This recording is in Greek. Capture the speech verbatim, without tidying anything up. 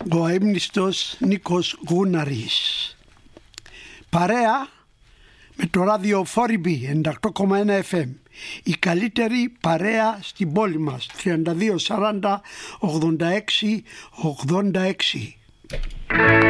ο αείμνηστος Νίκος Γούναρης. Παρέα με το ράδιο Φόριμπι ενενήντα οκτώ κόμμα ένα εφ εμ. Η καλύτερη παρέα στην πόλη μας. τριάντα δύο σαράντα ογδόντα έξι ογδόντα έξι.